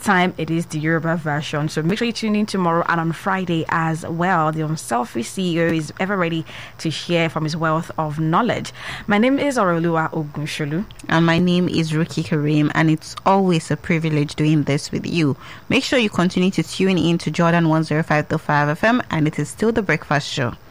time it is the Yoruba version. So make sure you tune in tomorrow and on Friday as well. The Unselfish CEO is ever ready to share from his wealth of knowledge. My name is Orolua Ogunsholu. And my name is Ruki Kareem, and it's always a privilege doing this with you. Make sure you continue to tune in to Jordan 105.5 FM, and it is still The Breakfast Show.